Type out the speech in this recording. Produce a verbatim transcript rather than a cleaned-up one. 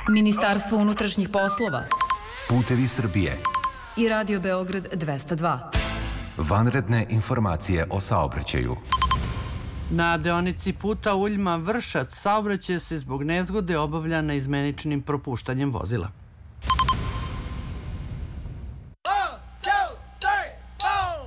Ministarstvo unutrašnjih poslova, Putevi Srbije i Radio Beograd dvesta dva. Vanredne informacije o saobraćaju. Na deonici puta Uljma-Vršac saobraćaj se zbog nezgode obavlja naizmeničnim propuštanjem vozila.